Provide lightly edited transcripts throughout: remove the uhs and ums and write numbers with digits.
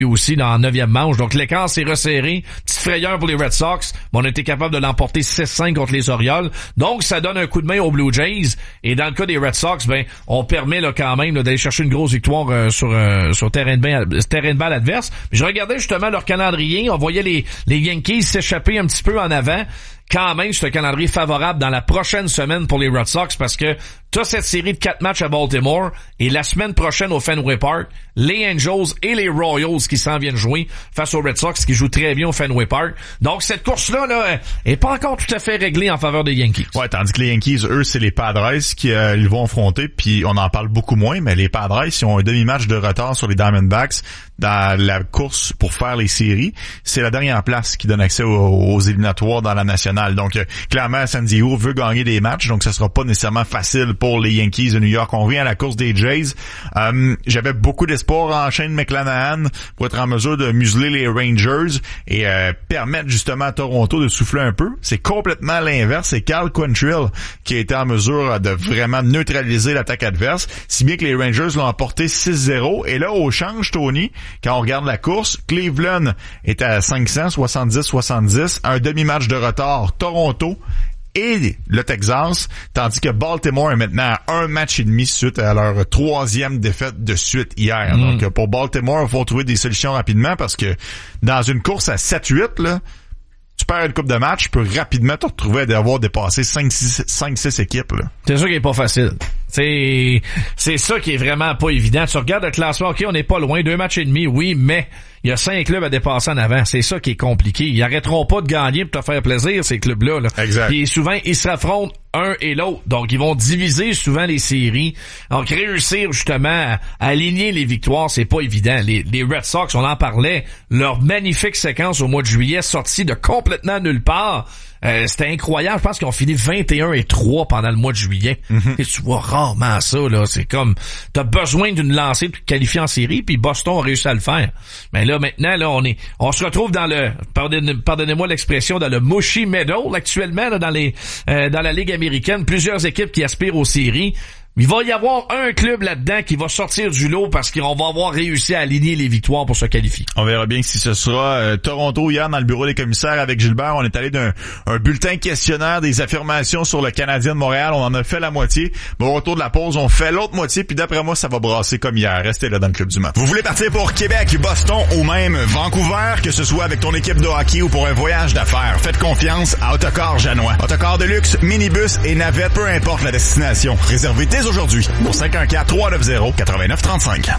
aussi dans la 9e manche. Donc l'écart s'est resserré. Petite frayeur pour les Red Sox. Mais on a été capable de l'emporter 6-5 contre les Orioles. Donc ça donne un coup de main aux Blue Jays. Et dans le cas des Red Sox, ben on permet là quand même là, d'aller chercher une grosse victoire sur terrain de balle adverse. Je regardais justement leur calendrier. On voyait les Yankees s'échapper un petit peu en avant. Quand même, c'est un calendrier favorable dans la prochaine semaine pour les Red Sox parce que t'as cette série de 4 matchs à Baltimore et la semaine prochaine au Fenway Park, les Angels et les Royals qui s'en viennent jouer face aux Red Sox qui jouent très bien au Fenway Park. Donc cette course-là là, est pas encore tout à fait réglée en faveur des Yankees. Ouais, tandis que les Yankees, eux, c'est les Padres qui ils vont affronter, puis on en parle beaucoup moins, mais les Padres, ils ont un demi-match de retard sur les Diamondbacks dans la course pour faire les séries. C'est la dernière place qui donne accès aux éliminatoires dans la nationale. Donc, clairement, San Diego veut gagner des matchs, donc ça sera pas nécessairement facile pour les Yankees de New York. On revient à la course des Jays. J'avais beaucoup d'espoir en Shane McClanahan pour être en mesure de museler les Rangers et permettre justement à Toronto de souffler un peu. C'est complètement l'inverse. C'est Cal Quantrill qui a été en mesure de vraiment neutraliser l'attaque adverse, si bien que les Rangers l'ont emporté 6-0. Et là, au change, Tony, quand on regarde la course, Cleveland est à 500, 70-70, un demi-match de retard, Toronto et le Texas, tandis que Baltimore est maintenant à un match et demi suite à leur 3e défaite de suite hier. Donc, pour Baltimore, il faut trouver des solutions rapidement parce que dans une course à 7-8, là, tu perds une coupe de match, tu peux rapidement te retrouver à devoir dépasser 5-6 équipes. Là. C'est sûr qu'il est pas facile. C'est ça qui est vraiment pas évident. Tu regardes le classement, OK, on n'est pas loin, 2 matchs et demi, oui, mais il y a 5 clubs à dépasser en avant. C'est ça qui est compliqué. Ils arrêteront pas de gagner pour te faire plaisir, ces clubs-là. Là. Exact. Et souvent, ils se affrontent un et l'autre. Donc, ils vont diviser souvent les séries. Donc, réussir justement à aligner les victoires, c'est pas évident. Les Red Sox, on en parlait, leur magnifique séquence au mois de juillet, sortie de complètement nulle part. C'était incroyable. Je pense qu'ils ont fini 21-3 pendant le mois de juillet. Et tu vois rarement ça, là. C'est comme, t'as besoin d'une lancée pour te qualifier en série, puis Boston a réussi à le faire. Mais là, maintenant, là, on se retrouve dans le, pardonnez-moi l'expression, dans le mushy meadow, actuellement, là, dans la Ligue américaine. Plusieurs équipes qui aspirent aux séries. Il va y avoir un club là-dedans qui va sortir du lot parce qu'on va avoir réussi à aligner les victoires pour se qualifier. On verra bien si ce sera Toronto. Hier, dans le bureau des commissaires avec Gilbert, on est allé d'un bulletin questionnaire des affirmations sur le Canadien de Montréal. On en a fait la moitié. Mais au retour de la pause, on fait l'autre moitié. Puis d'après moi, ça va brasser comme hier. Restez là dans le Club du Match. Vous voulez partir pour Québec, Boston ou même Vancouver, que ce soit avec ton équipe de hockey ou pour un voyage d'affaires, faites confiance à Autocar Janois. Autocar de luxe, minibus et navette, peu importe la destination. Réservez dès aujourd'hui pour 514-390-8935.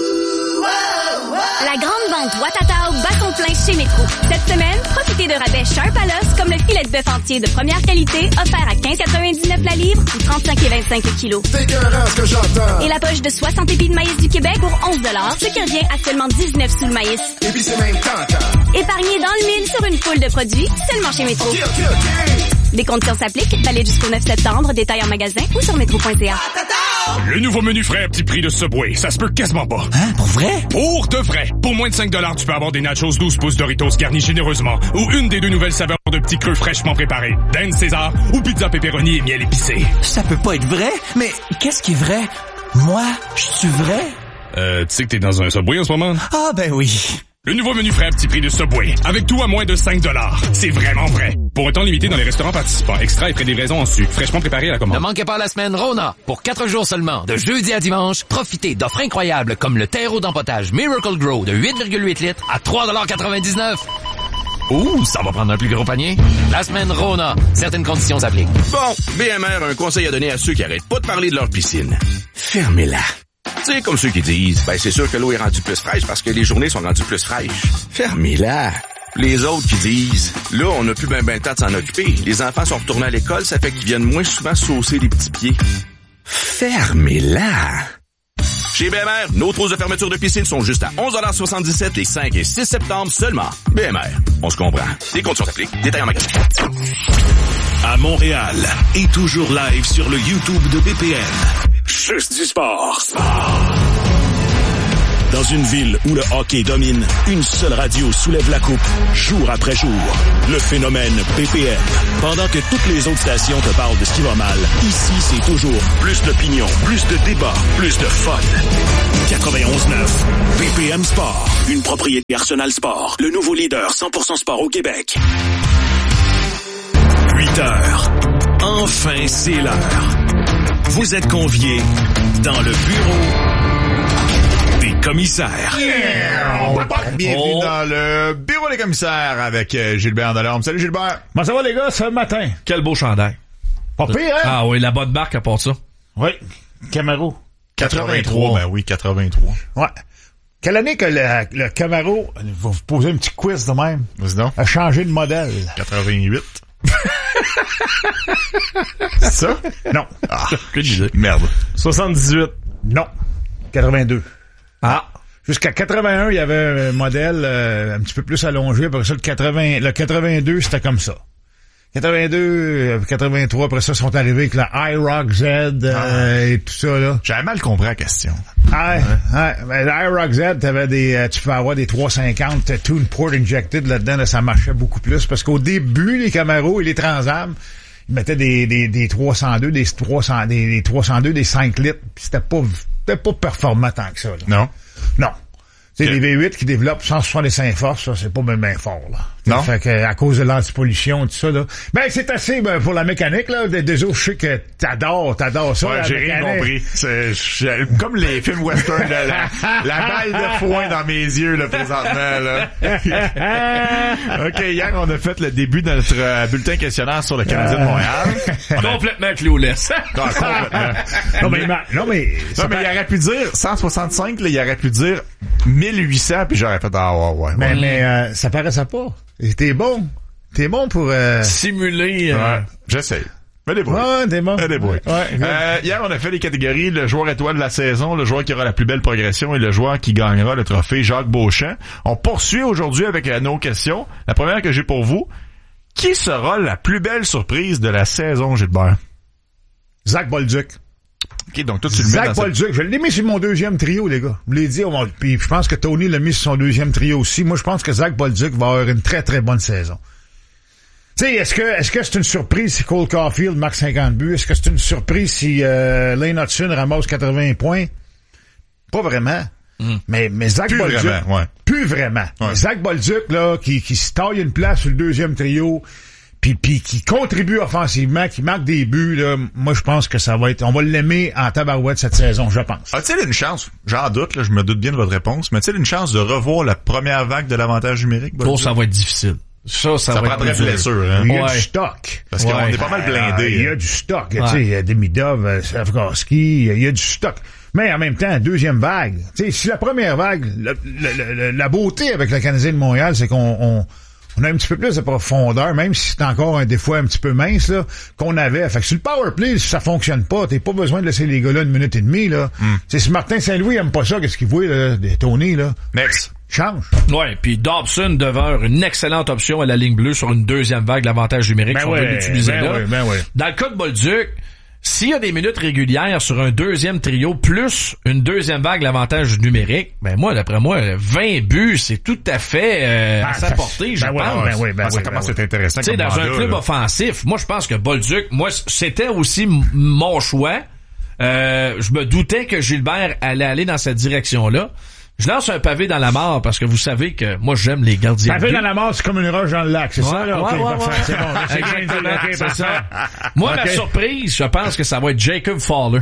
La grande vente Watatao bat son plein chez Métro. Cette semaine, profitez de rabais Sharp à l'os comme le filet de bœuf entier de première qualité offert à 15,99 la livre ou 35,25 le kilo. C'est écœurant ce que j'entends. Et la poche de 60 épis de maïs du Québec pour 11 $, ce qui revient à seulement 19 sous le maïs. Et puis c'est même tentant. Épargnez dans le mille sur une foule de produits seulement chez Métro. OK. Les conditions s'appliquent, valide jusqu'au 9 septembre, détail en magasin ou sur métro.ca. Le nouveau menu frais à petit prix de Subway, ça se peut quasiment pas. Hein? Pour vrai? Pour de vrai. Pour moins de 5 $, tu peux avoir des nachos 12 pouces Doritos garnis généreusement ou une des 2 nouvelles saveurs de petits creux fraîchement préparés. Dan César ou pizza pepperoni et miel épicé. Ça peut pas être vrai? Mais qu'est-ce qui est vrai? Moi, je suis vrai? Tu sais que t'es dans un Subway en ce moment? Ah ben oui. Le nouveau menu frais à petit prix de Subway. Avec tout à moins de 5 $. C'est vraiment vrai. Pour un temps limité dans les restaurants participants. Extra et frais de livraison en sucre. Fraîchement préparé à la commande. Ne manquez pas la semaine Rona. Pour 4 jours seulement, de jeudi à dimanche, profitez d'offres incroyables comme le terreau d'empotage Miracle Grow de 8,8 litres à 3,99 $. Ouh, ça va prendre un plus gros panier. La semaine Rona. Certaines conditions s'appliquent. Bon, BMR a un conseil à donner à ceux qui arrêtent pas de parler de leur piscine. Fermez-la. Tu sais, comme ceux qui disent, ben c'est sûr que l'eau est rendue plus fraîche parce que les journées sont rendues plus fraîches. Fermez-la. Les autres qui disent, là, on n'a plus ben le temps de s'en occuper. Les enfants sont retournés à l'école, ça fait qu'ils viennent moins souvent saucer les petits pieds. Fermez-la. Chez BMR, nos trousses de fermeture de piscine sont juste à 11,77 $ les 5 et 6 septembre seulement. BMR, on se comprend. Les conditions s'appliquent. Détails en magasin. À Montréal et toujours live sur le YouTube de BPN. Juste du sport. Dans une ville où le hockey domine, une seule radio soulève la coupe, jour après jour. Le phénomène BPM. Pendant que toutes les autres stations te parlent de ce qui va mal, ici, c'est toujours plus d'opinion, plus de débat, plus de fun. 91.9. BPM Sport. Une propriété Arsenal Sport. Le nouveau leader 100% sport au Québec. 8 heures. Enfin, c'est l'heure. Vous êtes conviés dans le bureau des commissaires. Bienvenue dans le bureau des commissaires avec Gilbert Delorme. Salut Gilbert. Comment ça va les gars, ce matin? Quel beau chandail. Pas pire, hein? Ah oui, la bonne marque à part ça. Oui, Camaro. 83. Ben oui, 83. Ouais. Quelle année que le Camaro, va vous poser un petit quiz de même, Vas-y donc. a changé de modèle? 88. C'est ça? Non. Ah, merde. 78. Non. 82. Ah. Jusqu'à 81, il y avait un modèle un petit peu plus allongé. Après ça, le 82, c'était comme ça. 82, 83, après ça, sont arrivés avec la iRock Z et tout ça, là. J'avais mal compris la question. Ouais. Ben, l'iRock Z, tu peux avoir des 350 Tune Port Injected là-dedans, là, ça marchait beaucoup plus. Parce qu'au début, les Camaro et les Trans-Am, ils mettaient des 302, des 302, des 5 litres, pis c'était pas performant tant que ça, là. Non? Non. C'est les V8 qui développent 165 forces, ça, c'est pas même fort, là. Non. Fait que, à cause de l'antipollution et tout ça, là. Ben, c'est assez, pour la mécanique, là. Désolé, je sais que t'adores ça. Ouais, j'ai rien compris. Comme les films western, la balle de foin dans mes yeux, là, présentement, là. OK, hier, on a fait le début de notre bulletin questionnaire sur le Canadien de Montréal. Complètement clueless. Complètement. Non, mais il aurait pu dire 165, là, il aurait pu dire 1800, puis j'aurais fait, ouais. Mais ça paraissait pas. Et t'es bon pour simuler. Ouais, j'essaie. Me débrouille. Ouais, t'es bon. Me débrouille. Ouais, hier, on a fait les catégories, le joueur étoile de la saison, le joueur qui aura la plus belle progression et le joueur qui gagnera le trophée Jacques Beauchamp. On poursuit aujourd'hui avec nos questions. La première que j'ai pour vous, qui sera la plus belle surprise de la saison, Gilbert? Zach Bolduc. OK, donc toi, tu le mets Zach Bolduc, je l'ai mis sur mon deuxième trio, les gars. Je l'ai dit, puis je pense que Tony l'a mis sur son deuxième trio aussi. Moi, je pense que Zach Bolduc va avoir une très, très bonne saison. Tu sais, est-ce que c'est une surprise si Cole Caulfield marque 50 buts? Est-ce que c'est une surprise si Lane Hudson ramasse 80 points? Pas vraiment. Mais Zach Bolduc... Vraiment, ouais. Plus vraiment. Ouais. Zach Bolduc, là, qui se taille une place sur le deuxième trio... Puis qui contribue offensivement, qui marque des buts, là, moi je pense que ça va être... On va l'aimer en tabarouette cette saison, je pense. A-t-il une chance, j'en doute, là, je me doute bien de votre réponse, mais a-t-il une chance de revoir la première vague de l'avantage numérique? Oh, ça va être difficile. Ça va prendrait être blessure, hein? Il y a du stock. Parce qu'on est pas mal blindés. Il y a du stock. Tu sais, il y a Demidov, Slavkovski, il y a du stock. Mais en même temps, deuxième vague. Tu sais, si la première vague, la beauté avec le Canadien de Montréal, c'est qu'on a un petit peu plus de profondeur, même si c'est encore des fois un petit peu mince, là, qu'on avait. Fait que sur le powerplay, si ça fonctionne pas, t'as pas besoin de laisser les gars là 1 minute et demie, là. C'est si Martin Saint-Louis aime pas ça, qu'est-ce qu'il voit, là, de Tony, là? Next. Change. Ouais, puis Dobson demeure une excellente option à la ligne bleue sur une deuxième vague, l'avantage numérique, si on veut l'utiliser là. Dans le cas de Bolduc, s'il y a des minutes régulières sur un deuxième trio plus une deuxième vague, l'avantage numérique, ben moi, d'après moi, 20 buts, c'est tout à fait à sa portée, je pense. Ça commence à être intéressant. Tu sais, dans un club offensif, moi, je pense que Bolduc, c'était aussi mon choix. Je me doutais que Gilbert allait aller dans cette direction-là. Je lance un pavé dans la mare parce que vous savez que moi j'aime les gardiens. Pavé dans la mare, c'est comme une roche dans le lac, c'est ça là? Ouais, C'est bon. C'est ça. Moi, ma surprise, je pense que ça va être Jacob Fowler.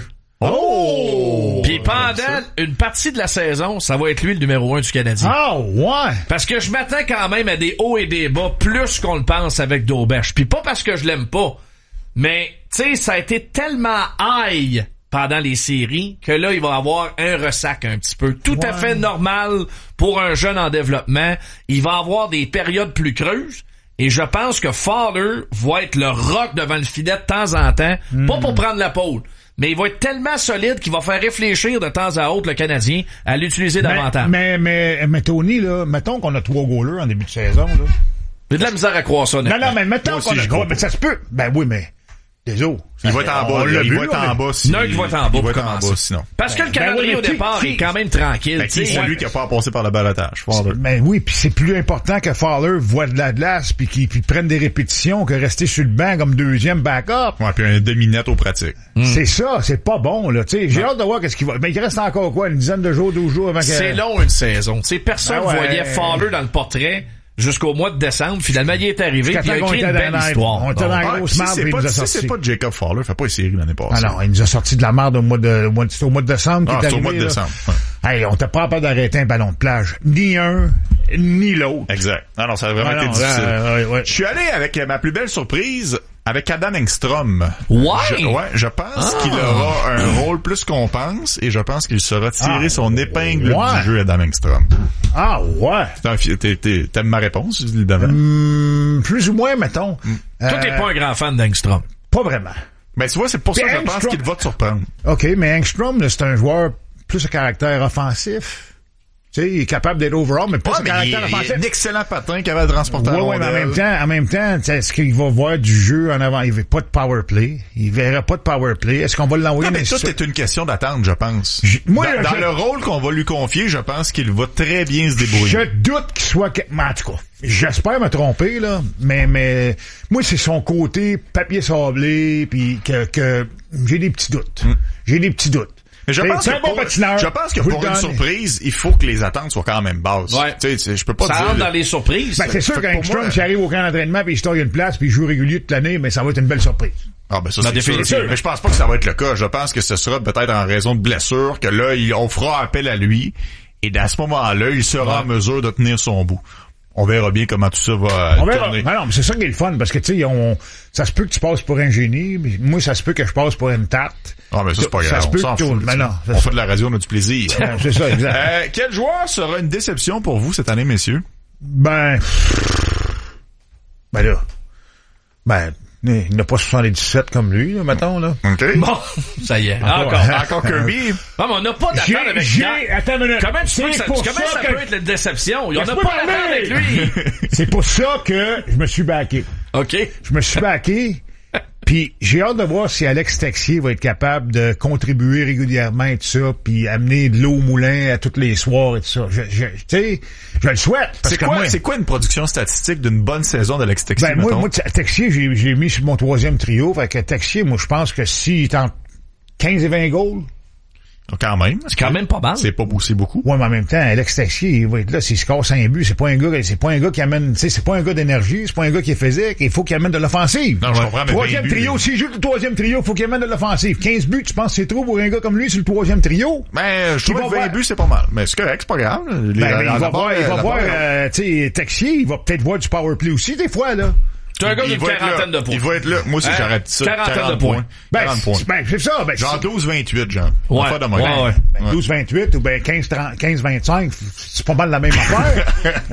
Oh! Puis pendant une partie de la saison, ça va être lui le numéro 1 du Canadien. Ah ouais! Parce que je m'attends quand même à des hauts et des bas plus qu'on le pense avec Daubèche. Puis pas parce que je l'aime pas, mais tu sais, ça a été tellement high pendant les séries, que là, il va avoir un ressac un petit peu. Tout à fait normal pour un jeune en développement. Il va avoir des périodes plus creuses. Et je pense que Fowler va être le rock devant le filet de temps en temps. Pas pour prendre la pôle. Mais il va être tellement solide qu'il va faire réfléchir de temps à autre le Canadien à l'utiliser davantage. Mais Tony, là, mettons qu'on a 3 goalers en début de saison, là. J'ai de la misère à croire ça, Non, mais mettons qu'on a... Mais ça se peut. Ben oui, mais... Des eaux. Il va être en bas. Il va être en bas. Nurk va être en bas pour commencer. Sinon. Parce que le calendrier au départ est quand même tranquille. C'est lui qui a pas passé par le balotage. Mais oui, puis c'est plus important que Fowler voit de la glace puis qu'il prenne des répétitions que rester sur le banc comme deuxième backup. Ouais, puis un demi-net aux pratiques. C'est ça, c'est pas bon, là. Tu sais, j'ai hâte de voir qu'est-ce qu'il va. Mais il reste encore quoi, une dizaine de jours, 12 jours avant que... C'est long, une saison. Tu sais, personne voyait Fowler dans le portrait jusqu'au mois de décembre. Finalement, il est arrivé, puis il a écrit une belle histoire. On était dans la grosse merde, puis il nous a sorti. C'est pas Jacob Fowler, fait pas les séries l'année passée. Ah non, il nous a sorti de la merde au mois de décembre qui est arrivé. C'est au mois de décembre. Hey, on t'a pas peur d'arrêter un ballon de plage. Ni un, ni l'autre. Exact. Non, ça a vraiment été difficile. Je suis allé avec ma plus belle surprise, avec Adam Engstrom. Je pense qu'il aura un rôle plus qu'on pense, et je pense qu'il saura tirer son épingle du jeu, Adam Engstrom. Ah ouais. T'aimes ma réponse, évidemment? Plus ou moins, mettons. Toi, t'es pas un grand fan d'Engstrom. Pas vraiment. Ben, tu vois, c'est pour ça que je pense qu'il va te surprendre. OK, mais Engstrom, là, c'est un joueur plus à caractère offensif. Tu sais, il est capable d'être overall, mais pas à caractère offensif. Il est un excellent patin capable de transporter la rondelle. Mais en même temps, est-ce qu'il va voir du jeu en avant? Il veut pas de power play. Il verra pas de power play. Est-ce qu'on va l'envoyer? Non, mais ça, c'est une question d'attente, je pense. Dans le rôle qu'on va lui confier, je pense qu'il va très bien se débrouiller. Je doute qu'il soit... Mais en tout cas, j'espère me tromper, là. Mais moi, c'est son côté papier sablé, puis que j'ai des petits doutes. J'ai des petits doutes. Mais je pense que pour une surprise, il faut que les attentes soient quand même basses. Ouais. Tu sais, je peux pas ça dire... rentre dans les surprises. Ben, c'est sûr qu'Engstrom, s'il arrive au camp d'entraînement puis il se taille une place puis il joue régulier toute l'année, mais ça va être une belle surprise. Ah, ben, ça, c'est sûr. Mais je pense pas que ça va être le cas. Je pense que ce sera peut-être en raison de blessure que là, on fera appel à lui. Et à ce moment-là, il sera en mesure de tenir son bout. On verra bien comment tout ça va tourner. Non, mais c'est ça qui est le fun, parce que, tu sais, ça se peut que tu passes pour un génie, mais moi, ça se peut que je passe pour une tarte. Ah, mais ça, c'est pas grave. Ça se peut que on fait de la radio, on a du plaisir. C'est ça, exact. Quel joueur sera une déception pour vous cette année, messieurs? Ben, il n'a pas 77 comme lui, là, mettons, là. OK. Bon, ça y est. Encore Kirby. Non, mais on n'a pas d'attente avec Attends une minute. Comment ça peut être la déception? On n'a pas d'attente avec lui. C'est pour ça que je me suis backé. OK. Je me suis backé. Puis j'ai hâte de voir si Alex Texier va être capable de contribuer régulièrement et tout ça, puis amener de l'eau au moulin à tous les soirs et tout ça. Tu sais, je le souhaite. C'est quoi une production statistique d'une bonne saison d'Alex Texier? Ben moi Texier, j'ai mis sur mon troisième trio. Fait que Texier, moi je pense que s'il est en 15 et 20 goals. Quand même. C'est quand même pas mal. C'est pas beaucoup. Ouais, mais en même temps, Alex Texier, il va être là, s'il score 5 buts, c'est pas un gars qui amène, tu sais, c'est pas un gars d'énergie, c'est pas un gars qui est physique, il faut qu'il amène de l'offensive. Non, je comprends, mais troisième trio, s'il joue le troisième trio, il faut qu'il amène de l'offensive. 15 buts, tu penses que c'est trop pour un gars comme lui sur le troisième trio? Ben, je trouve que 20 buts, c'est pas mal. Mais c'est correct, c'est pas grave. Il va voir, tu sais, Texier, il va peut-être voir du power play aussi, des fois, là. Tu as un gars d'une quarantaine de points. Il va être là. Moi aussi, j'arrête ça. 40 points. 40 points. Ben, c'est ça. Ben, genre 12-28, genre. Ouais. Pas de moyen. 12-28 ou ben 15-25, c'est pas mal la même affaire.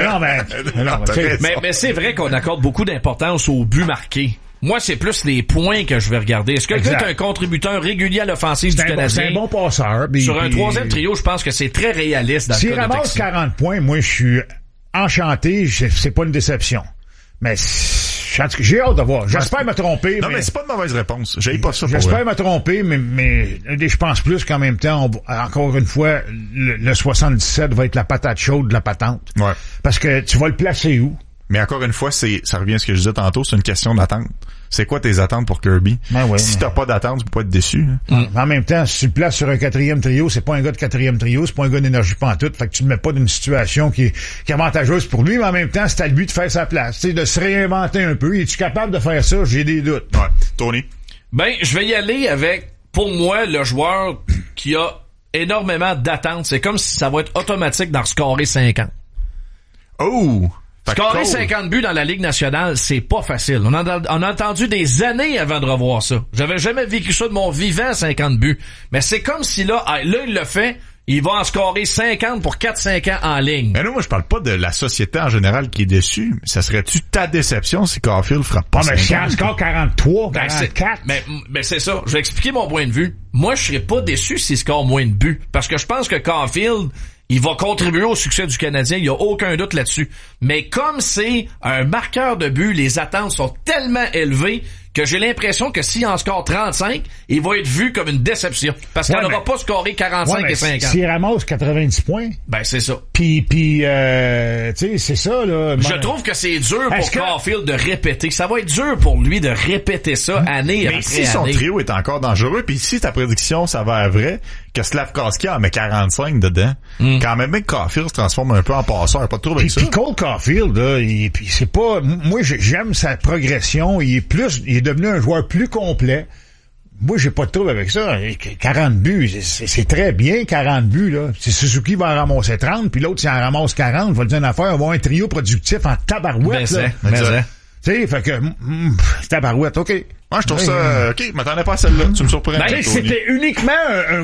Mais c'est vrai qu'on accorde beaucoup d'importance aux buts marqués. Moi, c'est plus les points que je vais regarder. Est-ce que quelqu'un est un contributeur régulier à l'offensive du Canadien? C'est un bon passeur. Sur un troisième trio, je pense que c'est très réaliste dans le cas de Texier. S'il ramasse 40 points, moi, je suis enchanté. C'est pas une déception. Mais j'ai hâte de voir. J'espère me tromper. Non, mais c'est pas de mauvaise réponse. J'ai pas ça pour J'espère me tromper, mais je pense plus qu'en même temps, encore une fois, le 77 va être la patate chaude de la patente. Ouais. Parce que tu vas le placer où? Mais encore une fois, ça revient à ce que je disais tantôt, c'est une question d'attente. C'est quoi tes attentes pour Kirby? Si t'as pas d'attente, tu peux pas être déçu. En même temps, si tu le places sur un quatrième trio, c'est pas un gars de quatrième trio, c'est pas un gars d'énergie pantoute, fait que tu le mets pas d'une situation qui est avantageuse pour lui, mais en même temps, c'est à lui de faire sa place, tu sais, de se réinventer un peu. Es-tu capable de faire ça? J'ai des doutes. Ouais. Tony? Ben, je vais y aller avec, pour moi, le joueur qui a énormément d'attentes. C'est comme si ça va être automatique d'en scorer 50. Oh! Scorer 50 buts dans la Ligue nationale, c'est pas facile. On a entendu des années avant de revoir ça. J'avais jamais vécu ça de mon vivant, 50 buts. Mais c'est comme si là, il le fait, il va en scorer 50 pour 4-5 ans en ligne. Mais non, moi, je parle pas de la société en général qui est déçue. Ça serait-tu ta déception si Caulfield frappe pas 50? Mais si il score 43, 44. Mais c'est ça. Je vais expliquer mon point de vue. Moi, je serais pas déçu s'il score moins de buts. Parce que je pense que Caulfield, il va contribuer au succès du Canadien, il y a aucun doute là-dessus. Mais comme c'est un marqueur de but, les attentes sont tellement élevées que j'ai l'impression que s'il en score 35, il va être vu comme une déception. Parce qu'il n'aura pas scoré 45 et 50. S'il ramasse 90 points. Ben, c'est ça. Puis tu sais, c'est ça, là. Je trouve que c'est dur pour Caulfield de répéter. Ça va être dur pour lui de répéter ça année après année. Mais si son trio est encore dangereux, puis si ta prédiction s'avère vrai, que Slavkovski en met 45 dedans, quand même que Caulfield se transforme un peu en passeur, pas de trouble avec ça. Puis Cole Caulfield, là, puis c'est pas, moi j'aime sa progression, il est devenu un joueur plus complet. Moi, j'ai pas de trouble avec ça. 40 buts, c'est très bien, 40 buts, là. C'est Suzuki va en ramasser 30, puis l'autre, s'il en ramasse 40, va le dire une affaire, on va avoir un trio productif en tabarouette, là. Tu sais, fait que, tabarouette, OK. Moi, je trouve ça, OK, je m'attendais pas à celle-là. Tu me surprends. Ben, c'était uniquement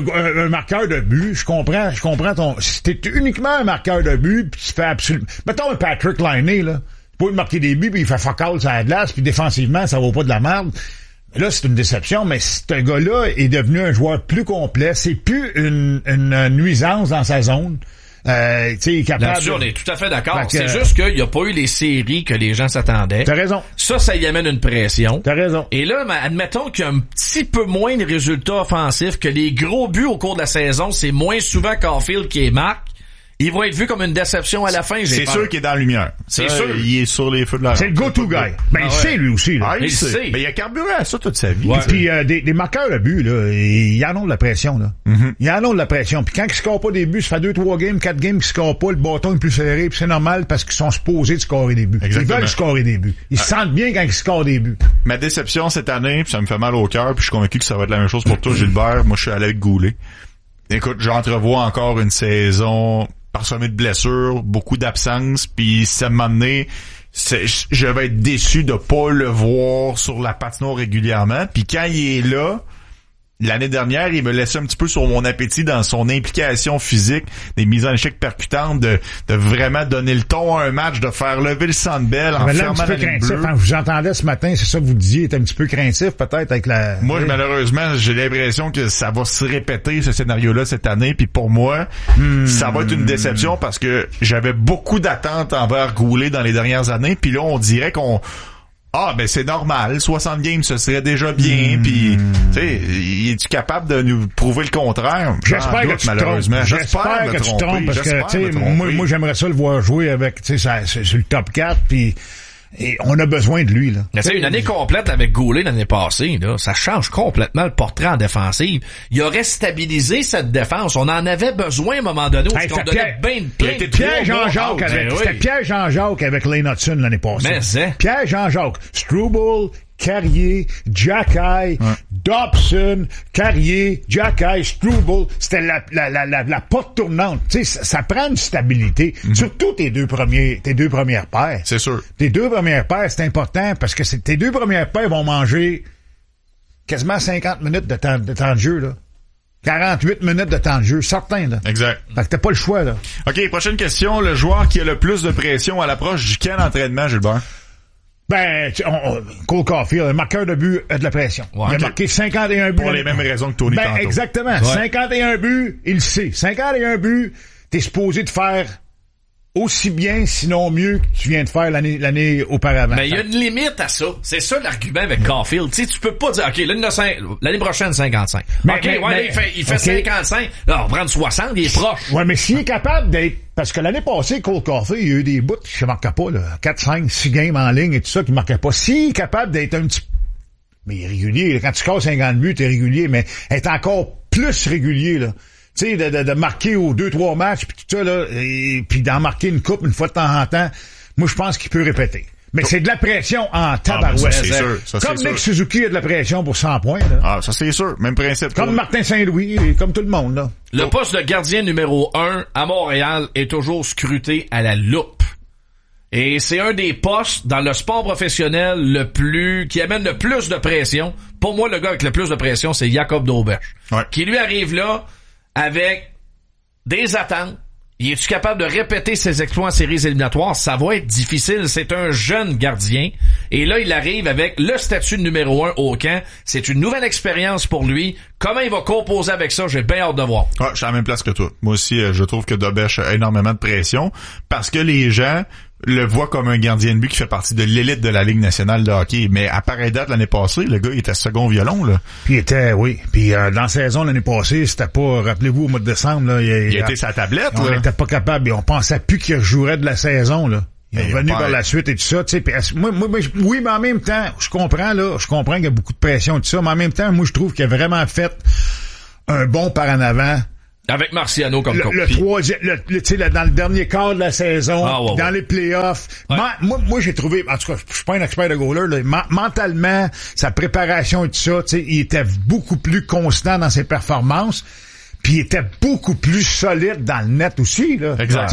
un marqueur de but. Je comprends c'était uniquement un marqueur de but, puis tu fais absolument, mettons un Patrick Laine, là. Tu peux marquer des buts, puis il fait fuck all sur la glace, puis défensivement, ça vaut pas de la merde. Là, c'est une déception, mais ce gars-là est devenu un joueur plus complet. C'est plus une nuisance dans sa zone. Capable. Là-dessus, on est tout à fait d'accord. C'est juste qu'il n'y a pas eu les séries que les gens s'attendaient. T'as raison. Ça y amène une pression. T'as raison. Et là, admettons qu'il y a un petit peu moins de résultats offensifs, que les gros buts au cours de la saison, c'est moins souvent Caulfield qui est marque. Il va être vu comme une déception à la fin, C'est sûr qu'il est dans la lumière. C'est sûr. Il est sur les feux de la C'est le go-to guy. Ben, il sait, lui aussi, là. Il sait. Mais il a carburé à ça toute sa vie. Ouais. Puis, des marqueurs de but, là, ils en ont de la pression, là. Ils en ont de la pression. Puis quand ils scorent pas des buts, ça fait 2-3 games, 4 games qu'ils scorent pas, le bâton est plus serré, puis c'est normal parce qu'ils sont supposés de scorer des buts. Exactement. Ils veulent scorer des buts. Ils se sentent bien quand ils scorent des buts. Ma déception cette année, puis ça me fait mal au cœur, puis je suis convaincu que ça va être la même chose pour toi, Gilbert. Moi, je suis allé avec Goulet. Écoute, j'entrevois encore une saison parsemé de blessures, beaucoup d'absences, puis ça m'a amené, je vais être déçu de pas le voir sur la patinoire régulièrement, puis quand il est là, l'année dernière, il me laissait un petit peu sur mon appétit dans son implication physique, des mises en échec percutantes, de vraiment donner le ton à un match, de faire lever le Sandbell en fermant la ligne bleue. Quand vous entendez ce matin, c'est ça que vous disiez, il était un petit peu craintif peut-être avec la... Moi, malheureusement, j'ai l'impression que ça va se répéter, ce scénario-là, cette année, puis pour moi, ça va être une déception parce que j'avais beaucoup d'attentes envers Goulet dans les dernières années, puis là, on dirait qu'on... ben c'est normal, 60 games, ce serait déjà bien, puis tu sais, es-tu capable de nous prouver le contraire? J'espère que tu malheureusement. J'espère que tu te trompes, parce que tu sais, moi j'aimerais ça le voir jouer avec, tu sais, sur le top 4, puis et on a besoin de lui, là. Mais tu sais, une année complète avec Goulet l'année passée, là, ça change complètement le portrait en défensive. Il aurait stabilisé cette défense. On en avait besoin à un moment donné. C'était Pierre-Jean-Jacques avec Lane Hudson l'année passée. Pierre-Jean-Jacques, Struble, Carrier, Jacky, Dobson, Carrier, Jacky, Struble, c'était la porte tournante. Tu sais, ça prend une stabilité. Surtout tes deux premières paires. C'est sûr. Tes deux premières paires, c'est important parce que tes deux premières paires vont manger quasiment 50 minutes de temps de jeu, là. 48 minutes de temps de jeu, certain, là. Exact. Fait que t'as pas le choix, là. OK, prochaine question. Le joueur qui a le plus de pression à l'approche du camp d'entraînement, Gilbert? Ben, Cole Caulfield, un marqueur de but a de la pression. Ouais, il a marqué 51 buts. Pour les mêmes raisons que Tony tantôt. Exactement. Ouais. 51 buts, il le sait. 51 buts, t'es supposé de faire aussi bien, sinon mieux, que tu viens de faire l'année auparavant. Mais il y a une limite à ça. C'est ça l'argument avec Caulfield. Tu sais, tu peux pas dire, OK, l'année prochaine, 55. Il fait 55. Là, on prend 60, il est proche. Ouais, mais s'il est capable d'être, parce que l'année passée, Cole Caulfield, il y a eu des bouts qui ne marquaient pas, là. 4, 5, 6 games en ligne et tout ça qui ne marquaient pas. S'il est capable d'être un petit, mais il est régulier. Quand tu casses 50 buts, t'es régulier, mais être encore plus régulier, là. Tu sais, de marquer aux 2-3 matchs, puis tout ça, là, et puis d'en marquer une coupe une fois de temps en temps, moi, je pense qu'il peut répéter. Mais c'est de la pression en tabarouette. Ça, c'est sûr. Comme Nick Suzuki a de la pression pour 100 points, là. Ah, ça, c'est sûr. Même principe. Comme Martin Saint-Louis, et comme tout le monde, là. Le poste de gardien numéro 1 à Montréal est toujours scruté à la loupe. Et c'est un des postes dans le sport professionnel qui amène le plus de pression. Pour moi, le gars avec le plus de pression, c'est Jacob Dauberge. Ouais. Qui lui arrive là, avec des attentes. Il est-tu capable de répéter ses exploits en séries éliminatoires? Ça va être difficile. C'est un jeune gardien. Et là, il arrive avec le statut de numéro 1 au camp. C'est une nouvelle expérience pour lui. Comment il va composer avec ça, j'ai bien hâte de voir. Ah, je suis à la même place que toi. Moi aussi, je trouve que Dobèche a énormément de pression parce que les gens le voient comme un gardien de but qui fait partie de l'élite de la Ligue nationale de hockey. Mais à pareille date l'année passée, le gars il était second violon, là. Puis il était, oui. Puis dans la saison l'année passée, c'était pas, rappelez-vous, au mois de décembre, là, il était sa tablette, on là. n'était pas capable, on pensait plus qu'il rejouerait de la saison, là. Il est revenu par la suite et tout ça, tu sais. Moi, oui, mais en même temps, je comprends qu'il y a beaucoup de pression et tout ça, mais en même temps, moi, je trouve qu'il a vraiment fait un bon par en avant. Avec Marciano comme coach. Le troisième, tu sais, dans le dernier quart de la saison, dans les playoffs. Ouais. Moi, j'ai trouvé, en tout cas, je suis pas un expert de goaler, là, mentalement, sa préparation et tout ça, tu sais, il était beaucoup plus constant dans ses performances. Puis il était beaucoup plus solide dans le net aussi, là. Exact.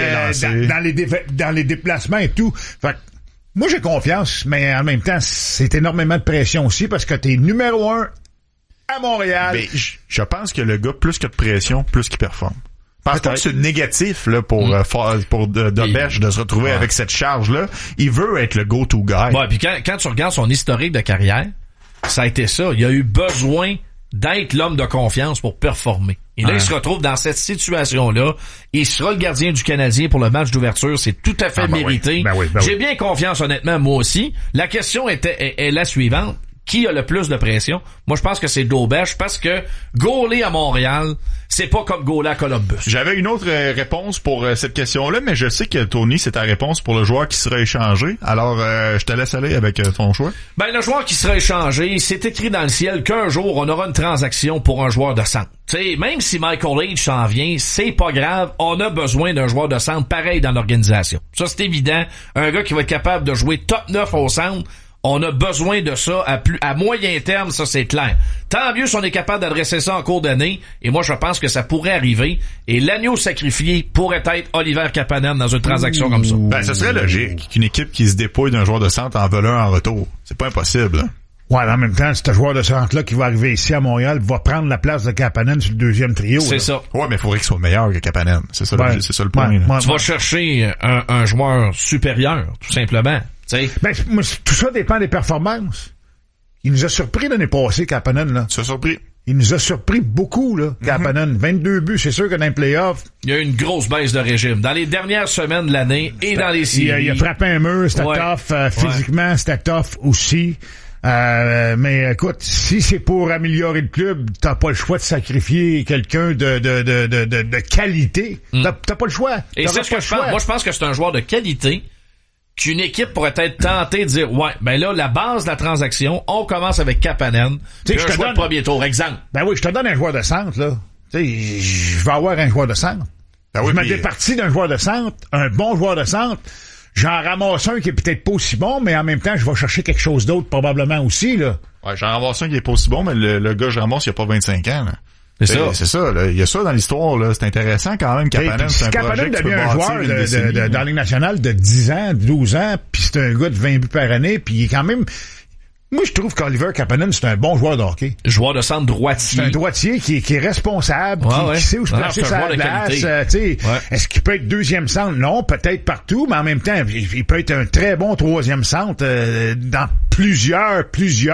Dans les déplacements et tout. Fait que, moi, j'ai confiance, mais en même temps, c'est énormément de pression aussi parce que t'es numéro 1 à Montréal. Mais je pense que le gars, plus que de pression, plus qu'il performe. Je pense pas que c'est négatif là pour Dobèche de se retrouver avec cette charge-là. Il veut être le go-to guy. Ouais, puis quand tu regardes son historique de carrière, ça a été ça. Il a eu besoin d'être l'homme de confiance pour performer. Et là, il se retrouve dans cette situation-là. Il sera le gardien du Canadien pour le match d'ouverture. C'est tout à fait mérité. Oui. J'ai bien confiance, honnêtement, moi aussi. La question est la suivante. Qui a le plus de pression? Moi, je pense que c'est Dobèche parce que goaler à Montréal, c'est pas comme goaler à Columbus. J'avais une autre réponse pour cette question-là, mais je sais que Tony, c'est ta réponse pour le joueur qui sera échangé. Alors, je te laisse aller avec ton choix. Ben, le joueur qui sera échangé, c'est écrit dans le ciel qu'un jour, on aura une transaction pour un joueur de centre. Tu sais, même si Michael Age s'en vient, c'est pas grave. On a besoin d'un joueur de centre pareil dans l'organisation. Ça, c'est évident. Un gars qui va être capable de jouer top 9 au centre. On a besoin de ça à moyen terme, ça c'est clair. Tant mieux si on est capable d'adresser ça en cours d'année, et moi je pense que ça pourrait arriver, et l'agneau sacrifié pourrait être Oliver Kapanen dans une transaction comme ça. Ben, ce serait logique qu'une équipe qui se dépouille d'un joueur de centre en vole un en retour. C'est pas impossible, hein? Ouais, en même temps, ce joueur de centre-là qui va arriver ici à Montréal va prendre la place de Kapanen sur le deuxième trio. C'est là. Ça. Ouais, mais il faudrait qu'il soit meilleur que Kapanen. C'est ça, c'est ça le point. Tu vas chercher un joueur supérieur, tout simplement. Ben, tout ça dépend des performances. Il nous a surpris l'année passée, Kapanen, là. Ça a surpris. Il nous a surpris beaucoup, là, Kapanen. 22 buts, c'est sûr que dans les playoffs... Il y a eu une grosse baisse de régime. Dans les dernières semaines de l'année et dans les séries. Il a frappé un mur, c'était tough. Physiquement, c'était tough aussi. Mais écoute, si c'est pour améliorer le club, t'as pas le choix de sacrifier quelqu'un de qualité. T'as pas le choix. Et c'est ce que je pense. Moi, je pense que c'est un joueur de qualité qu'une équipe pourrait être tentée de dire, ouais, ben là, la base de la transaction, on commence avec Kapanen, puis un choix de premier tour, exemple. Ben oui, je te donne un joueur de centre, là. Tu sais, je vais avoir un joueur de centre. Ben oui, je me départis d'un joueur de centre, un bon joueur de centre. J'en ramasse un qui est peut-être pas aussi bon, mais en même temps, je vais chercher quelque chose d'autre probablement aussi, là. Ouais, j'en ramasse un qui est pas aussi bon, mais le gars que je ramasse, il a pas 25 ans, là. C'est ça, là. Il y a ça dans l'histoire, là. C'est intéressant quand même, Kapanen. C'est un projet que tu peux devient un joueur dans la Ligue nationale de 10 ans, 12 ans, puis c'est un gars de 20 buts par année, puis il est quand même... Moi, je trouve qu'Oliver Kapanen, c'est un bon joueur de hockey. Joueur de centre droitier. C'est un droitier qui est responsable, qui sait où se placer sa glace. Est-ce qu'il peut être deuxième centre? Non, peut-être partout, mais en même temps, il peut être un très bon troisième centre dans plusieurs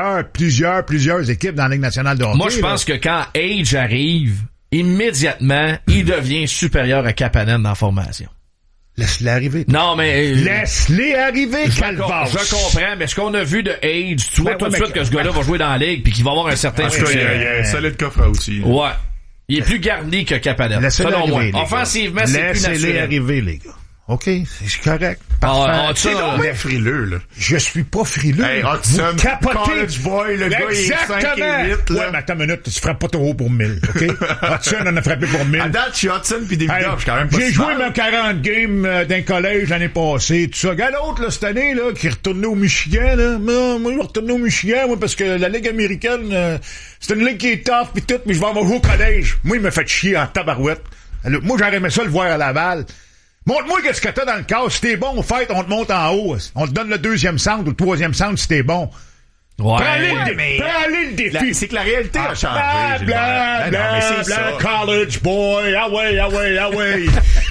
équipes dans la Ligue nationale de hockey. Moi, je pense que quand Age arrive, immédiatement, il devient supérieur à Kapanen dans la formation. Laisse-les arriver. Non, mais... Laisse-les arriver, Calvas. Je comprends, mais ce qu'on a vu de Age, tu vois tout de suite que ce gars-là va jouer dans la Ligue puis qu'il va avoir un certain succès. Il y a un solide coffre aussi. Ouais. Il est plus garni que Kapanen. Selon moi. Offensivement, c'est plus naturel. Laissez-les arriver, les gars. OK, c'est correct. C'est donc bien frileux, là. Je suis pas frileux. Hey, Hudson, college boy, le gars, il est 5 et 8, là. Ouais, mais attends une minute, tu frappes pas trop haut pour 1000, OK? Hudson en a frappé pour 1000. À date, je suis Hudson pis David Duff, je suis quand même pas j'ai joué mes 40 games d'un collège l'année passée, tout ça. Regarde l'autre, là, cette année, là, qui est retourné au Michigan, là. Moi, je vais retourner au Michigan, moi, parce que la Ligue américaine, c'est une ligue qui est tough pis tout, mais je vais avoir jouer au collège. Moi, il me fait chier en tabarouette. Alors, moi, j'aurais aimé ça le voir à Laval. Montre-moi qu'est-ce que t'as dans le cas. Si t'es bon, on te monte en haut. On te donne le deuxième centre ou le troisième centre si t'es bon. Ouais. Prends-les le défi. C'est que la réalité a changé. Bla, college boy. Ah ouais.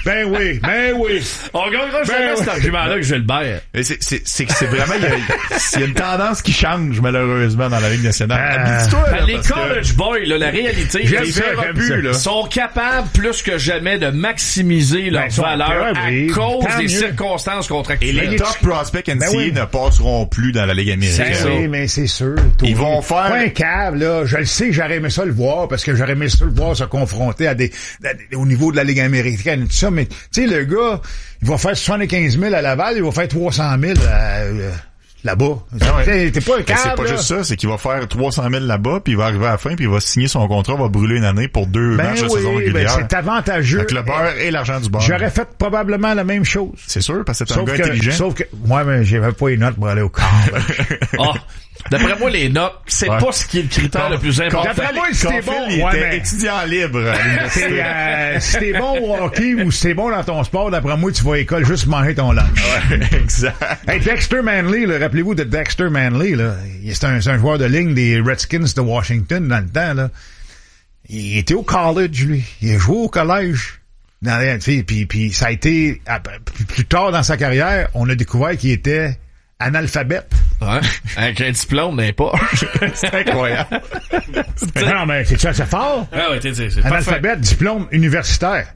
Ben oui. On gagnera jamais cet argument-là que Gilbert. Mais c'est que c'est vraiment, il y a une tendance qui change, malheureusement, dans la Ligue nationale. Habite-toi, là, les college boys, là, la réalité, ils sont capables plus que jamais de maximiser leur valeur à cause des circonstances contractuelles. Et les top prospects NCAA ne passeront plus dans la Ligue américaine. Oui, mais c'est sûr. Ils vont faire... Pas un câble, là. Je le sais, j'aurais aimé ça le voir, parce que j'aurais aimé ça le voir se confronter au niveau de la Ligue américaine et tout ça, mais, tu sais, le gars, il va faire 75 000 à Laval, il va faire 300 000 là-bas. T'es pas un câble, c'est pas juste ça, c'est qu'il va faire 300 000 là-bas, puis il va arriver à la fin, puis il va signer son contrat, va brûler une année pour 2 matchs de saison régulière. C'est avantageux. Avec le beurre et l'argent du beurre. J'aurais fait probablement la même chose. C'est sûr, parce que c'est un gars intelligent. Sauf que, moi, mais j'avais pas les notes pour aller au camp. D'après moi, les notes, c'est pas ce qui est le critère le plus important. D'après moi, si t'es bon, il était étudiant libre à l'université. Si t'es bon au hockey ou si t'es bon dans ton sport, d'après moi, tu vas à l'école juste manger ton lunch. Ouais, exact. Hey, Dexter Manley, là, rappelez-vous de Dexter Manley, là. C'est un joueur de ligne des Redskins de Washington dans le temps, là. Il était au college, lui. Il a joué au collège. Puis ça a été, plus tard dans sa carrière, on a découvert qu'il était analphabète. Ouais. Avec un diplôme, mais pas. C'est incroyable. Non, mais c'est assez fort. Ah ouais, c'est analphabète, diplôme universitaire.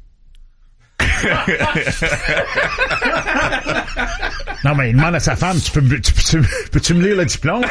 Non, mais il demande à sa femme, peux-tu me lire le diplôme?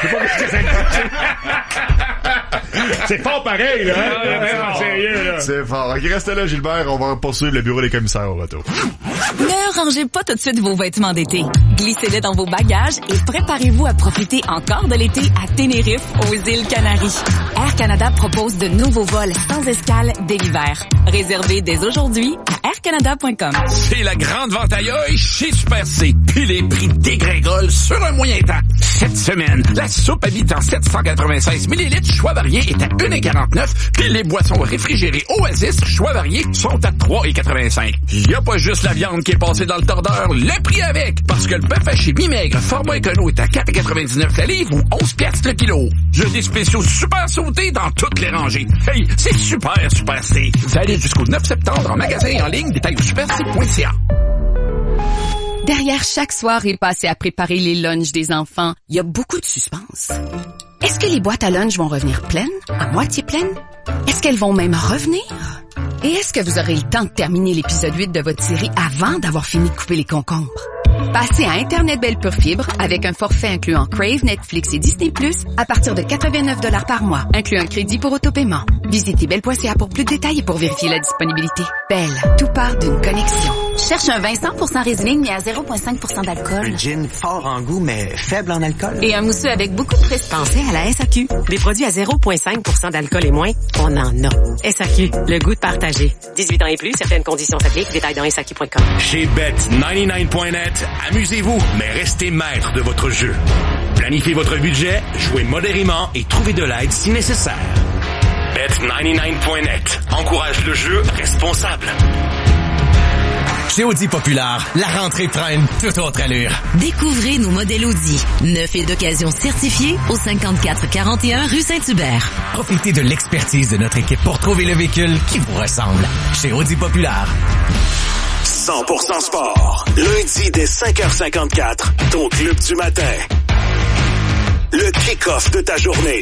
C'est fort pareil, là. Sérieux, là. C'est fort. Ok, reste là, Gilbert. On va poursuivre le bureau des commissaires au retour. Ne rangez pas tout de suite vos vêtements d'été. Glissez-les dans vos bagages et préparez-vous à profiter encore de l'été à Tenerife, aux îles Canaries. Air Canada propose de nouveaux vols sans escale dès l'hiver. Réservez dès aujourd'hui à aircanada.com. C'est la grande vente aïe chez Super C. Puis les prix dégringolent sur un moyen temps. Cette semaine, la soupe Habitant 796 ml choix varié est à 1,49 $. Puis les boissons réfrigérées Oasis choix varié sont à 3,85 $. Y a pas juste la viande qui est passée dans le tordeur, le prix avec. Parce que le bœuf haché mi-maigre format écono est à 4,99 $ la livre ou 11 $ le kilo. J'ai des spéciaux super sautés dans toutes les rangées. Hey, c'est super C. Valide jusqu'au 9 septembre en magasin et en ligne, détail au superc.ca. Derrière chaque soirée passée à préparer les lunchs des enfants, il y a beaucoup de suspense. Est-ce que les boîtes à lunch vont revenir pleines? À moitié pleines? Est-ce qu'elles vont même revenir? Et est-ce que vous aurez le temps de terminer l'épisode 8 de votre série avant d'avoir fini de couper les concombres? Passez à Internet Belle Pure Fibre avec un forfait incluant Crave, Netflix et Disney+, à partir de 89 $ par mois, inclut un crédit pour autopaiement. Visitez belle.ca pour plus de détails et pour vérifier la disponibilité. Belle, tout part d'une connexion. Cherche un vin 100% Riesling mais à 0,5% d'alcool. Un gin fort en goût mais faible en alcool. Et un mousseux avec beaucoup de frais. Pensez à la SAQ. Des produits à 0,5% d'alcool et moins, on en a. SAQ, le goût de partager. 18 ans et plus, certaines conditions s'appliquent. Détails dans SAQ.com. Chez Bet99.net, amusez-vous, mais restez maître de votre jeu. Planifiez votre budget, jouez modérément et trouvez de l'aide si nécessaire. Bet99.net encourage le jeu responsable. Chez Audi Populaire, la rentrée traîne toute autre allure. Découvrez nos modèles Audi, neufs et d'occasion certifiés au 5441 rue Saint-Hubert. Profitez de l'expertise de notre équipe pour trouver le véhicule qui vous ressemble. Chez Audi Populaire. 100% sport. Lundi dès 5h54, ton club du matin. Le kick-off de ta journée.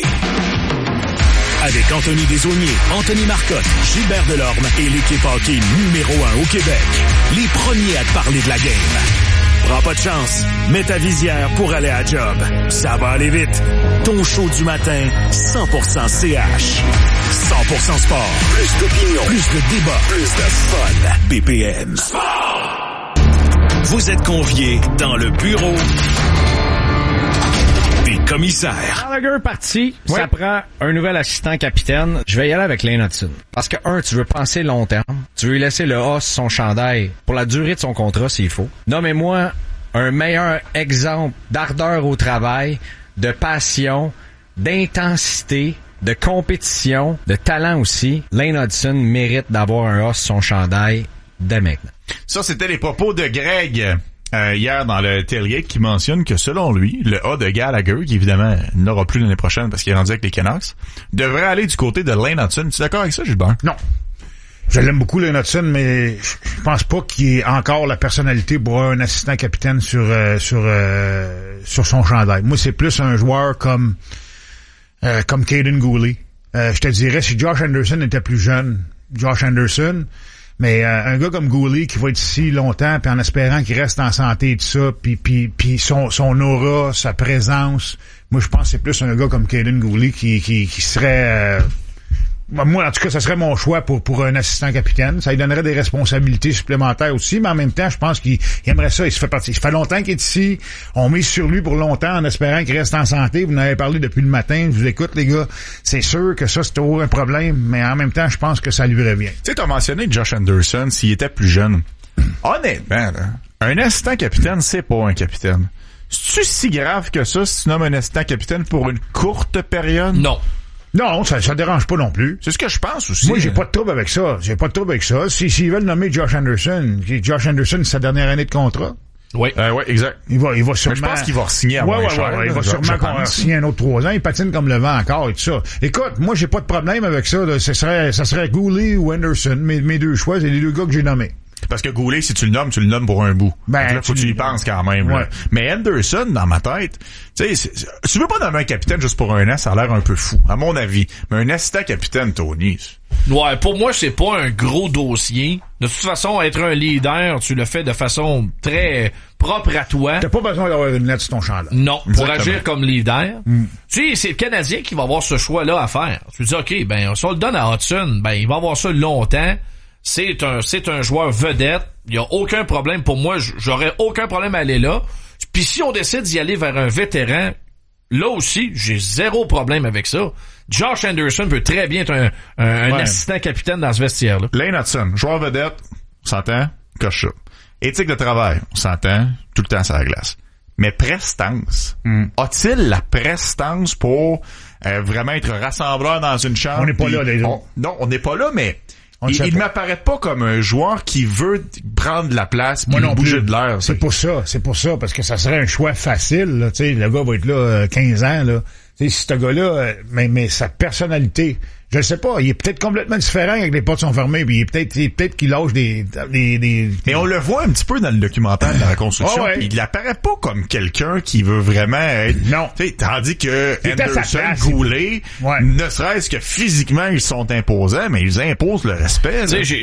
Avec Anthony Desaulniers, Anthony Marcotte, Gilbert Delorme et l'équipe hockey numéro 1 au Québec. Les premiers à te parler de la game. Prends pas de chance. Mets ta visière pour aller à job. Ça va aller vite. Ton show du matin, 100% CH. 100% sport. Plus d'opinion. Plus de débat. Plus de fun. BPM. Sport. Vous êtes conviés dans le bureau des commissaires. Gallagher parti, ça prend un nouvel assistant capitaine. Je vais y aller avec Lane Hudson. Parce que, tu veux penser long terme. Tu veux lui laisser le A sur son chandail pour la durée de son contrat s'il faut. Nommez-moi un meilleur exemple d'ardeur au travail, de passion, d'intensité, de compétition, de talent aussi. Lane Hudson mérite d'avoir un A sur son chandail dès maintenant. Ça, c'était les propos de Greg hier dans le tailgate qui mentionne que selon lui, le A de Gallagher, qui évidemment n'aura plus l'année prochaine parce qu'il est rendu avec les Canucks, devrait aller du côté de Lane Hudson. Tu es d'accord avec ça, Gilbert? Non. Je l'aime beaucoup, Lane Hutson, mais je pense pas qu'il ait encore la personnalité pour un assistant capitaine sur son chandail. Moi, c'est plus un joueur comme Caden Gooley. Je te dirais, si Josh Anderson était plus jeune, mais un gars comme Gooley qui va être ici longtemps, puis en espérant qu'il reste en santé et tout ça, puis son aura, sa présence, moi, je pense que c'est plus un gars comme Caden Gooley qui serait... moi, en tout cas, ça serait mon choix pour un assistant capitaine. Ça lui donnerait des responsabilités supplémentaires aussi, mais en même temps, je pense qu'il aimerait ça. Il fait longtemps qu'il est ici. On mise sur lui pour longtemps en espérant qu'il reste en santé. Vous en avez parlé depuis le matin. Je vous écoute, les gars. C'est sûr que ça, c'est toujours un problème, mais en même temps, je pense que ça lui revient. Tu sais, t'as mentionné Josh Anderson s'il était plus jeune. Honnêtement, là, un assistant capitaine, c'est pas un capitaine. C'est-tu si grave que ça si tu nommes un assistant capitaine pour une courte période? Non, ça dérange pas non plus. C'est ce que je pense aussi. Moi, j'ai pas de trouble avec ça. S'ils veulent nommer Josh Anderson, c'est sa dernière année de contrat. Oui. Ouais, exact. Il va sûrement... Mais je pense qu'il va signer à moins cher. Il va sûrement signer un autre 3 ans. Il patine comme le vent encore et tout ça. Écoute, moi, j'ai pas de problème avec ça. Là. Ça serait Gooley ou Anderson. Mes deux choix, c'est les deux gars que j'ai nommés. Parce que Gooley, si tu le nommes pour un bout. Ben, là, faut que tu y penses quand même. Ouais. Là. Mais Anderson, dans ma tête, tu sais, tu veux pas nommer un capitaine juste pour un an, ça a l'air un peu fou, à mon avis. Mais un assistant capitaine, Tony... Ouais, pour moi, c'est pas un gros dossier. De toute façon, être un leader, tu le fais de façon très propre à toi. T'as pas besoin d'avoir une lettre sur ton chandail. Non, pour agir comme leader. Tu sais, c'est le Canadien qui va avoir ce choix-là à faire. Tu dis, OK, ben, si on le donne à Hudson, ben, il va avoir ça longtemps. C'est un joueur vedette. Il y a aucun problème pour moi. J'aurais aucun problème à aller là. Puis si on décide d'y aller vers un vétéran, là aussi, j'ai zéro problème avec ça. Josh Anderson peut très bien être un assistant capitaine dans ce vestiaire-là. Lane Hutson, joueur vedette, on s'entend, coche ça. Éthique de travail, on s'entend, tout le temps sur la glace. Mais prestance, a-t-il la prestance pour vraiment être rassembleur dans une chambre? On n'est pas là, les autres. Non, on n'est pas là, mais il ne m'apparaît pas comme un joueur qui veut prendre de la place puis bouger de l'air. C'est pour ça, parce que ça serait un choix facile. Là, le gars va être là 15 ans. Là. Si ce gars-là, mais sa personnalité, je ne sais pas, il est peut-être complètement différent avec les portes sont fermées, puis il est peut-être qu'il lâche des... Mais on le voit un petit peu dans le documentaire de la reconstruction, puis il apparaît pas comme quelqu'un qui veut vraiment être... Non. Tandis que Anderson, Gooley, ne serait-ce que physiquement, ils sont imposants, mais ils imposent le respect.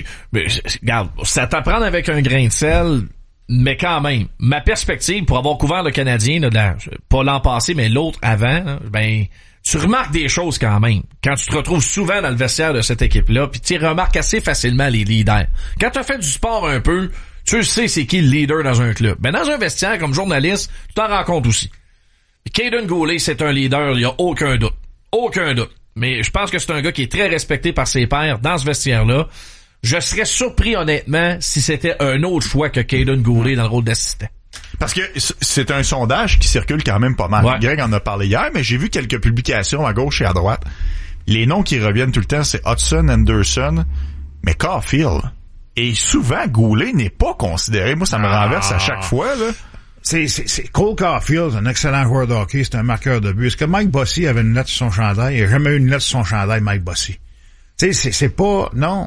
Regarde, ça t'apprend avec un grain de sel... Mais quand même, ma perspective pour avoir couvert le Canadien, là, pas l'an passé, mais l'autre avant, là, ben, tu remarques des choses quand même. Quand tu te retrouves souvent dans le vestiaire de cette équipe-là, puis tu remarques assez facilement les leaders. Quand tu as fait du sport un peu, tu sais c'est qui le leader dans un club. Ben, dans un vestiaire, comme journaliste, tu t'en rends compte aussi. Caden Gooley, c'est un leader, il y a aucun doute. Aucun doute. Mais je pense que c'est un gars qui est très respecté par ses pairs dans ce vestiaire-là. Je serais surpris, honnêtement, si c'était un autre choix que Caden Gooley dans le rôle d'assistant. Parce que c'est un sondage qui circule quand même pas mal. Ouais. Greg en a parlé hier, mais j'ai vu quelques publications à gauche et à droite. Les noms qui reviennent tout le temps, c'est Hudson, Anderson, mais Caulfield. Et souvent, Gooley n'est pas considéré. Moi, ça me renverse à chaque fois, là. C'est Cole Caulfield, un excellent joueur de hockey, c'est un marqueur de but. Est-ce que Mike Bossy avait une lettre sur son chandail? Il n'a jamais eu une lettre sur son chandail, Mike Bossy. Tu sais, c'est pas, non,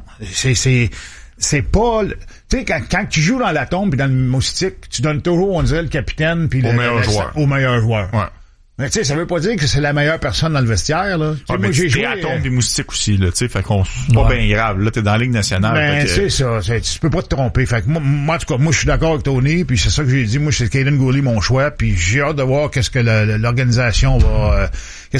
c'est pas, tu sais, quand tu joues dans la tombe pis dans le moustique, tu donnes toujours, on dirait, le capitaine pis au meilleur joueur. Ouais. Mais tu sais, ça veut pas dire que c'est la meilleure personne dans le vestiaire, là. Ah, moi, j'ai joué à tombe et moustique aussi, là, tu sais, fait qu'on, c'est pas bien grave, là, t'es dans la Ligue nationale. Ben, c'est ça, tu peux pas te tromper. Fait que moi, en tout cas, moi, je suis d'accord avec Tony, puis c'est ça que j'ai dit. Moi, c'est Caden Gooley, mon choix, puis j'ai hâte de voir qu'est-ce que l'organisation va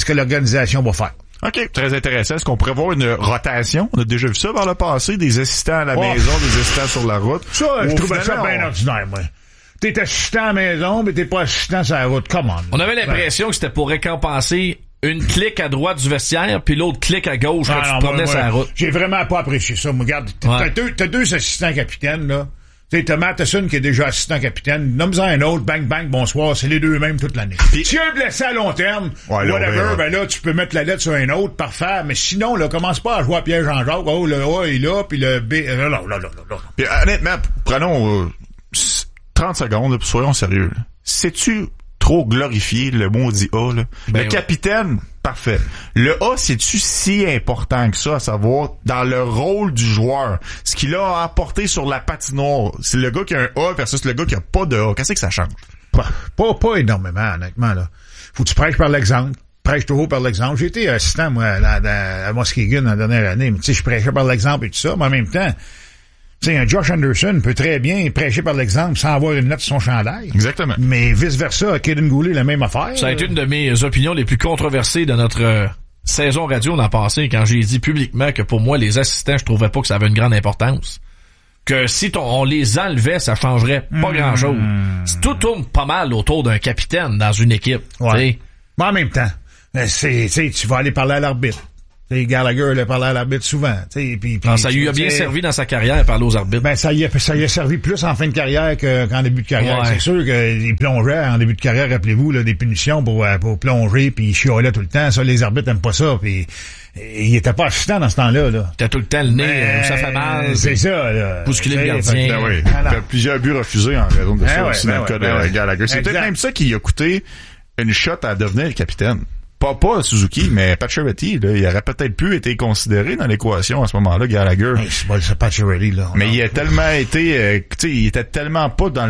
faire. OK, très intéressant. Est-ce qu'on pourrait voir une rotation? On a déjà vu ça par le passé, des assistants à la maison, des assistants sur la route. Ça, je trouvais ça bien ordinaire, moi. T'es assistant à la maison, mais t'es pas assistant sur la route. Come on. On avait l'impression que c'était pour récompenser une clique à droite du vestiaire, puis l'autre clique à gauche quand tu te promenais sur la route. J'ai vraiment pas apprécié ça. Moi, regarde, t'as deux assistants capitaines, là. Tu sais, t'as Matheson qui est déjà assistant capitaine. Nomme-en un autre, bang, bang, bonsoir. C'est les deux mêmes toute l'année. Si un blessé à long terme, whatever, ben là, tu peux mettre la lettre sur un autre, parfait. Mais sinon, là, commence pas à jouer à Pierre-Jean-Jacques. Oh, le A est là, puis le B... Non. Puis, honnêtement, prenons 30 secondes, puis soyons sérieux. C'est-tu trop glorifié le maudit A, là. Ben le capitaine, parfait. Le A, c'est-tu si important que ça, à savoir, dans le rôle du joueur? Ce qu'il a apporté sur la patinoire, c'est le gars qui a un A versus le gars qui a pas de A. Qu'est-ce que ça change? Pas énormément, honnêtement, là. Faut que tu prêches par l'exemple. Prêche toujours par l'exemple. J'ai été assistant, moi, à Muskegon la dernière année, mais tu sais, je prêchais par l'exemple et tout ça, mais en même temps, tu sais, un Josh Anderson peut très bien prêcher par l'exemple sans avoir une note sur son chandail. Exactement. Mais vice-versa, Kaden Goulet, la même affaire. Ça a été une de mes opinions les plus controversées de notre saison radio l'an passé, quand j'ai dit publiquement que pour moi, les assistants, je trouvais pas que ça avait une grande importance. Que si on les enlevait, ça changerait pas grand-chose. Tout tourne pas mal autour d'un capitaine dans une équipe. Ouais. Mais en même temps, tu vas aller parler à l'arbitre. T'sais, Gallagher il a parlé à l'arbitre souvent. Puis ça lui a bien servi dans sa carrière, parler aux arbitres. Ben ça y a servi plus en fin de carrière qu'en début de carrière. Ouais. C'est sûr qu'il plongeait en début de carrière, rappelez-vous, là, des punitions pour plonger, puis il chiolait tout le temps. Ça, les arbitres aiment pas ça. Puis il était pas assistant dans ce temps-là. Là. T'as tout le temps le nez, ça fait mal. C'est ça. Là. Bousculer le gardien. Ben oui. Il a plusieurs buts refusés en raison de ça aussi dans le cas de Gallagher. C'est peut-être même ça qui a coûté une shot à devenir le capitaine. Pas Suzuki, mais Pacioretty, là, il aurait peut-être pu être considéré dans l'équation à ce moment-là, Gallagher. Hey, c'est Pacioretty, là. Mais il a tellement été, tu sais, il était tellement pas dans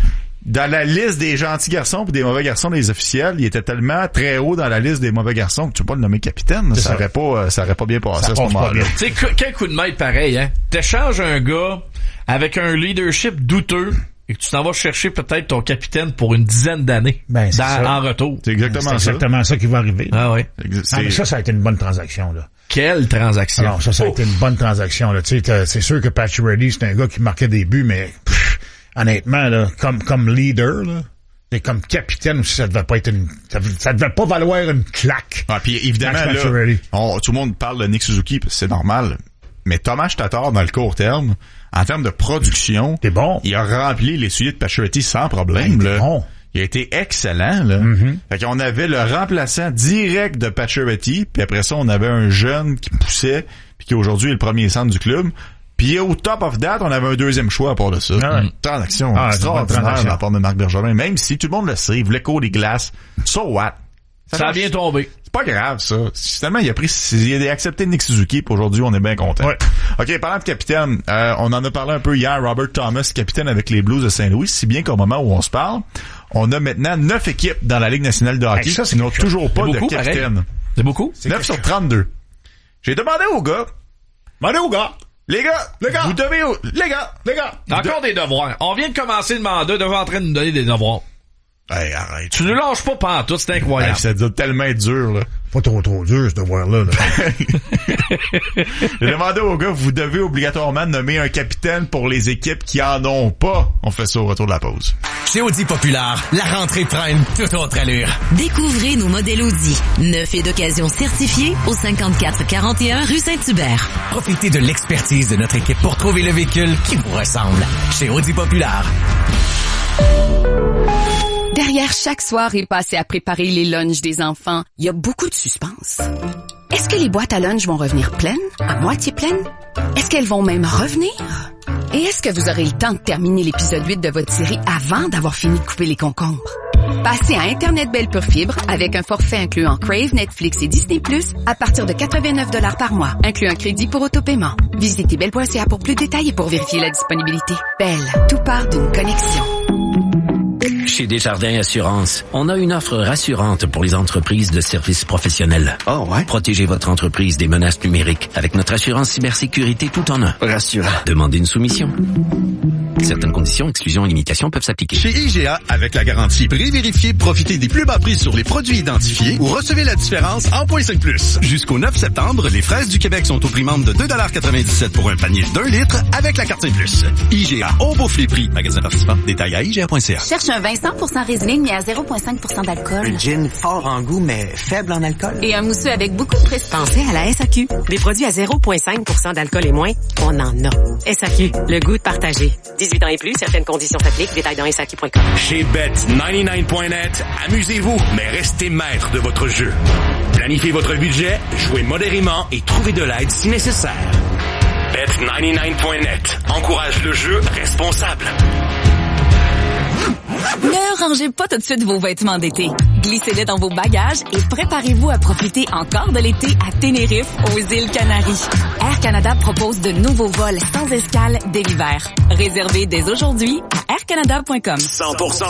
la liste des gentils garçons pis des mauvais garçons des officiels. Il était tellement très haut dans la liste des mauvais garçons que tu peux pas le nommer capitaine. Ça aurait pas bien passé à ce moment-là. Tu sais, quel coup de maître pareil, hein? T'échanges un gars avec un leadership douteux et que tu t'en vas chercher peut-être ton capitaine pour une dizaine d'années en retour. C'est exactement ça qui va arriver. Ah ouais. Mais ça a été une bonne transaction, là. Quelle transaction? Alors, ça a été une bonne transaction, là. Tu sais, c'est sûr que Pacioretty, c'est un gars qui marquait des buts, mais honnêtement, là, comme leader, là, et comme capitaine aussi, ça devait pas être ça devait pas valoir une claque. Ah, puis évidemment, là, tout le monde parle de Nick Suzuki, parce que c'est normal. Mais Thomas Tatar, dans le court terme, en termes de production, t'es bon. Il a rempli les souliers de Pacioretty sans problème. Là. Bon. Il a été excellent. Là. Fait qu'on avait le remplaçant direct de Pacioretty, puis après ça, on avait un jeune qui poussait, puis qui aujourd'hui est le premier centre du club. Puis au top of that, on avait un deuxième choix à part de ça. Transaction extraordinaire de la part de Marc Bergevin. Même si tout le monde le sait, il voulait cours des glaces. So what? Ça a bien tombé. C'est pas grave, ça. Finalement, il a accepté Nick Suzuki, puis aujourd'hui, on est bien content. Ouais. OK, parlant de capitaine, on en a parlé un peu hier, Robert Thomas, capitaine avec les Blues de Saint-Louis, si bien qu'au moment où on se parle, on a maintenant 9 équipes dans la Ligue nationale de hockey qui n'ont toujours pas de capitaine. Pareil. C'est beaucoup? 9 sur 32. J'ai demandé aux gars, les gars, vous devez, les gars. Encore des devoirs. On vient de commencer le mandat, devant en train de nous donner des devoirs. Hey, arrête. Tu ne lâches pas pantoute, c'est incroyable. Hey, ça doit tellement être dur, là. Pas trop dur, ce devoir-là. J'ai demandé aux gars, vous devez obligatoirement nommer un capitaine pour les équipes qui en ont pas. On fait ça au retour de la pause. Chez Audi Populaire, la rentrée prend une toute autre allure. Découvrez nos modèles Audi, neufs et d'occasion certifiés au 5441 rue Saint-Hubert. Profitez de l'expertise de notre équipe pour trouver le véhicule qui vous ressemble. Chez Audi Populaire. Derrière chaque soirée passée à préparer les lunchs des enfants, il y a beaucoup de suspense. Est-ce que les boîtes à lunch vont revenir pleines? À moitié pleines? Est-ce qu'elles vont même revenir? Et est-ce que vous aurez le temps de terminer l'épisode 8 de votre série avant d'avoir fini de couper les concombres? Passez à Internet Belle Pure Fibre avec un forfait incluant Crave, Netflix et Disney+, à partir de 89 $ par mois, inclut un crédit pour autopaiement. Visitez belle.ca pour plus de détails et pour vérifier la disponibilité. Belle, tout part d'une connexion. Chez Desjardins Assurance, on a une offre rassurante pour les entreprises de services professionnels. Oh ouais? Protégez votre entreprise des menaces numériques avec notre assurance cybersécurité tout en un. Rassurant. Demandez une soumission. Certaines conditions, exclusions et limitations peuvent s'appliquer. Chez IGA, avec la garantie pré-vérifiée, profitez des plus bas prix sur les produits identifiés ou recevez la différence en .5+. Jusqu'au 9 septembre, les fraises du Québec sont au prix membre de 2,97 $ pour un panier d'1 litre avec la carte 5+. IGA, au beau les magasin participant, détail à IGA.ca. Cherche un vin 100% résineux mais à 0,5% d'alcool. Un gin fort en goût mais faible en alcool. Et un mousseux avec beaucoup de prestige. Pensez à la SAQ. Des produits à 0,5% d'alcool et moins, on en a. SAQ, le goût de partager. 18 ans et plus, certaines conditions s'appliquent. Détails dans SAQ.com. Chez Bet99.net, amusez-vous, mais restez maître de votre jeu. Planifiez votre budget, jouez modérément et trouvez de l'aide si nécessaire. Bet99.net encourage le jeu responsable. Ne rangez pas tout de suite vos vêtements d'été. Glissez-les dans vos bagages et préparez-vous à profiter encore de l'été à Tenerife, aux îles Canaries. Air Canada propose de nouveaux vols sans escale dès l'hiver. Réservez dès aujourd'hui à aircanada.com. 100%